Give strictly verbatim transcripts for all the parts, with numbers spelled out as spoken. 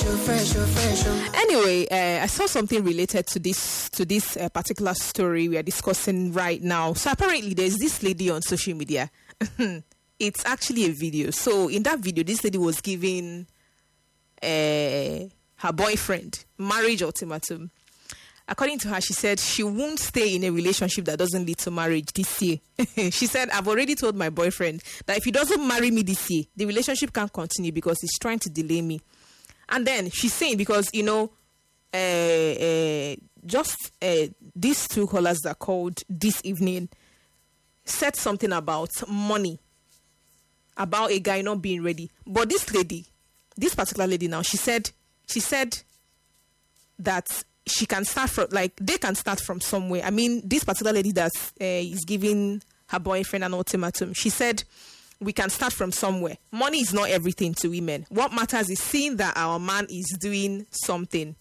Anyway, uh, I saw something related to this to this uh, particular story we are discussing right now. So apparently, there's this lady on social media. It's actually a video. So in that video, this lady was giving uh, her boyfriend marriage ultimatum. According to her, she said she won't stay in a relationship that doesn't lead to marriage this year. She said, I've already told my boyfriend that if he doesn't marry me this year, the relationship can't continue because he's trying to delay me. And then she's saying, because, you know, uh, uh, just uh, these two callers that called this evening said something about money, about a guy not being ready. But this lady, this particular lady now, she said, she said that she can start from, like, they can start from somewhere. I mean, this particular lady that uh, is giving her boyfriend an ultimatum, she said, we can start from somewhere. Money is not everything to women. What matters is seeing that our man is doing something.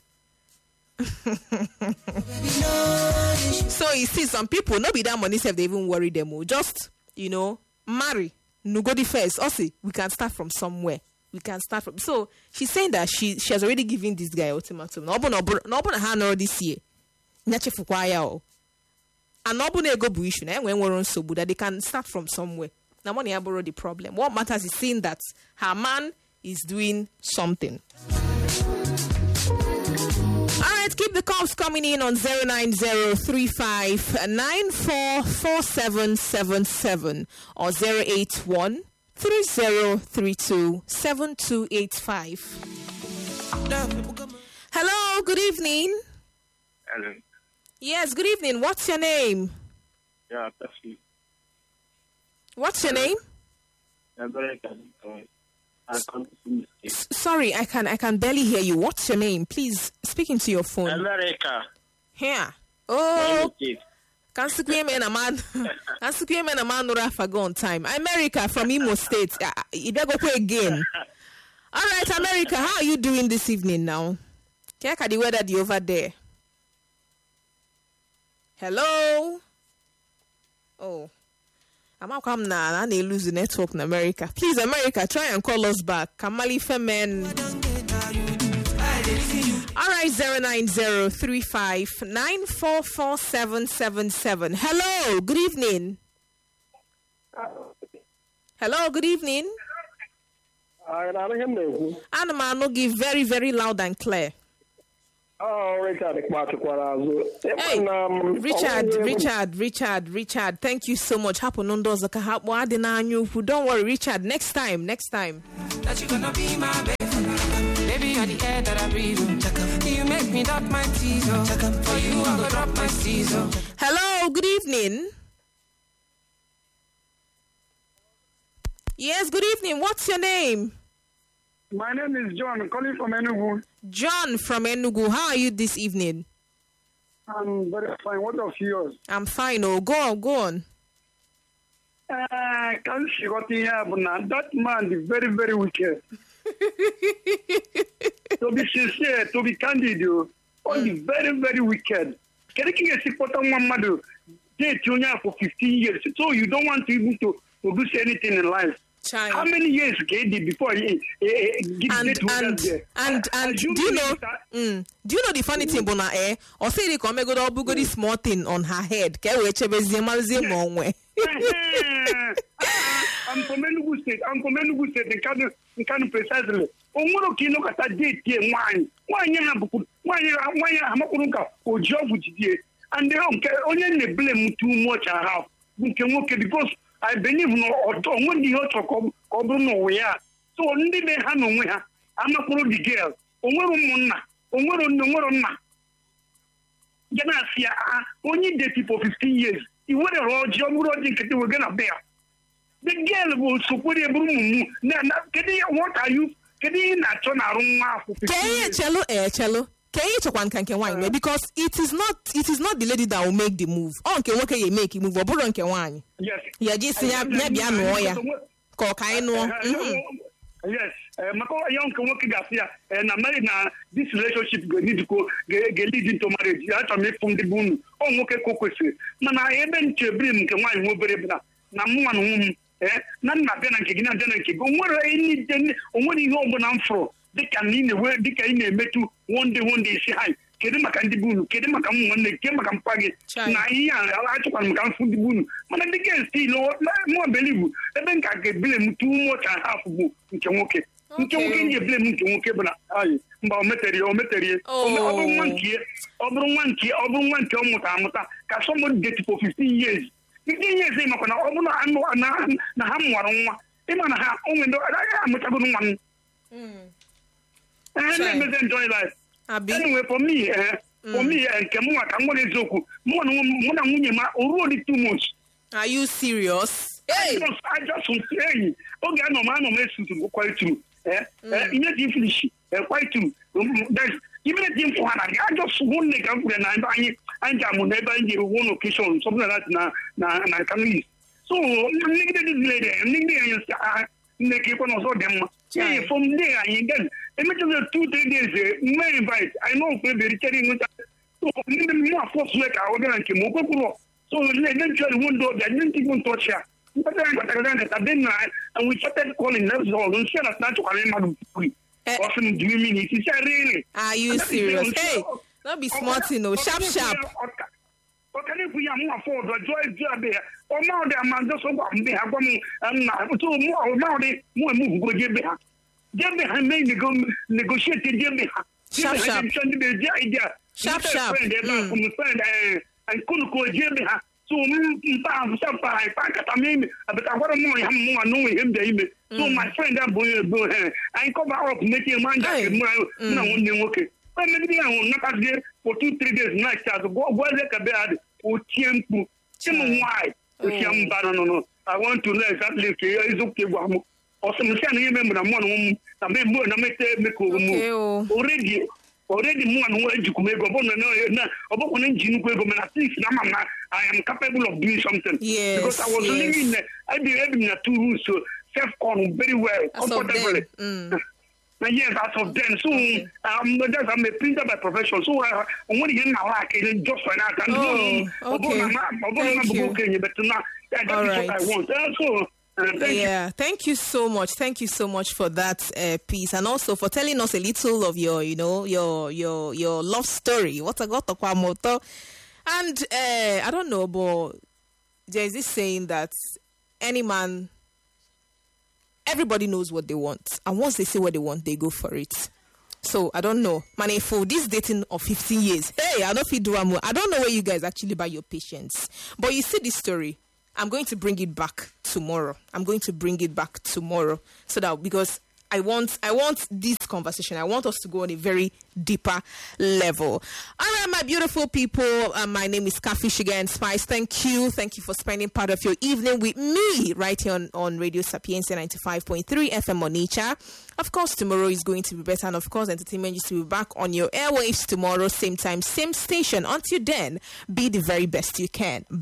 So you see, some people, no be that money self, they even worry them. Just, you know, marry. No go the first. Also, we can start from somewhere. We can start from. So she's saying that she she has already given this guy ultimatum. No open no open hand already this year. Nyache fukwaya o. And no open ego bu issue. Eh, when we're on so that they can start from somewhere. Now money I borrow the problem. What matters is seeing that her man is doing something. All right, keep the calls coming in on zero nine zero three five nine four four seven seven seven or zero eight one three zero three two seven two eight five. Hello, good evening. Hello. Yes, good evening. What's your name? Yeah, that's you. What's your name? S- sorry, I can I can barely hear you. What's your name? Please speak into your phone. America. Here. Oh. Can speak me a man. Can speak me a man no go on time. America from Imo State. You better go play again. All right, America. How are you doing this evening now? Can I the weather the over there? Hello. Oh. I'm out come now and they lose the network in America. Please, America, try and call us back. Kamali Femen. All right, zero nine zero three five nine four four seven seven seven. Hello, good evening. Hello, good evening. Anamano give very, very loud and clear. Oh, Richard, hey, um, Richard, Richard, Richard, Richard, thank you so much. Don't worry, Richard, next time, next time. That you're gonna be my baby. Baby, you're the air that I breathe. You make me drop my teaser. For you, I'm gonna drop my teaser. Hello, good evening. Yes, good evening. What's your name? My name is John. I'm calling from Enugu. John from Enugu. How are you this evening? I'm very fine. What of yours? I'm fine. Oh, go on, go on. Uh, can't see what he have now. That man is very, very wicked. To be sincere, to be candid, you only mm. very, very wicked. Can you see what one mother date you for fifteen years? So you don't want to even to produce anything in life. Child. How many years K D before he, he, he and get and there? and and do you know? Mm, do you know the funny thing, Bona? Eh, or say they come go do go this small thing on her head. Ke we chebe zema zema onwe. I'm from Enugu State. I'm from Enugu State. In Kano, in Kano precisely. Omuro kino kata date ye wine. Wine ya buku. Wine wine ya hamakurunka. O job ujiye. And they don't only ne blame too much I have. Because I believe no or when the hot come come no where. So only they have no where. I'm not going to the girl. Omuro monna. Omuro no omuro na. Jana sia only date for fifteen years. You want a raw job we we're gonna bear. The girl will support a broom. Now, what are you? Can you not turn around for fifteen years? Cello, eh, cello. Can you talk one can wine? Because it is not it is not the lady that will make the move. Oh, can what can you make it move? Or don't can wine. Yes. Yeah, just say maybe I know ya. Cocaine. Yes. Mako young can work Garcia and I'm married now. This relationship need to go get lead into marriage. You have to make from the boom. Oh, okay, cocoa. Man, I even to bring can wine more brave now. Now, one eh? None of them can get a What any then or what you home I'm for. dịka na ị na-ewe dịka ị na-emetụ one day one day isi ha kedu maka ndị bunu kedu maka ụmụ nwanne kedu maka mpa gị na ihe a achọkwara maka mfụ ndị bunu mana dịka esi mụọ belivu ebe nka ga-ebile m too much and half bụ nke nwoke nke nwoke ndị ebile m nke nwoke bụ na ayi mba o meterie o meterie ọ bụrụ nwa nke ọ bụrụ nwa nke ọ bụrụ nwa nke ọ mụta amụta ka somebody date for fifteen years fifteen years makwa na ọ bụrụ na ha mụwara nwa ịma na ha onwe ndị agaghị amụchagoro nwa m na-emezi enjoy life anyway for me for me nke mụnwa ka m nwere eziokwu mụ na nwunye ma o ruo dị too much. Are you serious? I just hey oge anọ m anọ m esutu quite true eh ihe dị finish quite true even if you want I just one nigga na anyị anyị amụ na ebe anyị one occasion something like that na na na Kamis so nigga this lady nigga anyị make it no so dem yeah from there and then immediately two three days may invite I know we be returning with so nigga more force work I order and mo ko so eventually one door they didn't even touch her but then and we started calling them all and said that to call him free often do you mean it is really are you serious hey don't be smart you know sharp sharp okay if we am afford the joy job there or now the man just so am be agwa mu na so mo now the mo move go je be ha je be ha me negotiate je be ha sharp sharp sharp sharp and couldn't go je ha so mpa mpa pa kata me but I want more him more know him there so my friend that boy go here I cover up making man that no one okay but maybe I will not there for two three days night go go there ka be had o tiempo chim why o tiam ba no no I want to know exactly is okay go mo o se me say na me na mo no na me mo na me te me ko mo already already mo and wo ejuku me go bo no na obo ko engine ko go me at least na mama I am capable of doing something yes, because I was yes. living I be living in two rooms so self con very well as comfortably mm. Now, yes, as of then, so okay. um, that's, I'm a printer by profession. So I want to get my work just for that. Oh, okay. Thank you. But now, that's all right. what I want. Uh, so, uh, thank yeah, you. thank you so much. Thank you so much for that uh, piece, and also for telling us a little of your, you know, your your your love story. What I got to moto, and uh, I don't know, but there is this saying that any man. Everybody knows what they want. And once they say what they want, they go for it. So, I don't know. Man, for this dating of fifteen years, hey, I don't feel do more. I don't know where you guys actually buy your patience. But you see this story, I'm going to bring it back tomorrow. I'm going to bring it back tomorrow. So that, because I want I want this conversation. I want us to go on a very deeper level. All right, my beautiful people. Uh, my name is Kafi Sugar and Spice. Thank you. Thank you for spending part of your evening with me right here on, on Radio Sapienza ninety-five point three F M Onitsha. Of course, tomorrow is going to be better. And of course, entertainment is to be back on your airwaves tomorrow. Same time, same station. Until then, be the very best you can.